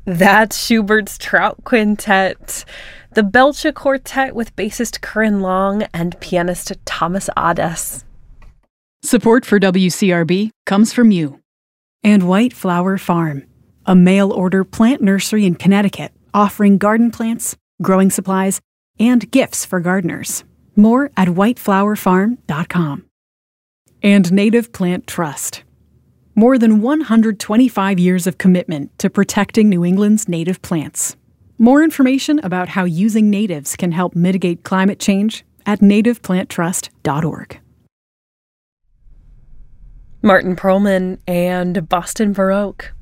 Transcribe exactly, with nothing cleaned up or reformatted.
That's Schubert's Trout Quintet, the Belcher Quartet with bassist Curran Long and pianist Thomas Adès. Support for W C R B comes from you. And White Flower Farm, a mail-order plant nursery in Connecticut offering garden plants, growing supplies, and gifts for gardeners. More at white flower farm dot com. And Native Plant Trust. More than one hundred twenty-five years of commitment to protecting New England's native plants. More information about how using natives can help mitigate climate change at native plant trust dot org. Martin Perlman and Boston Baroque.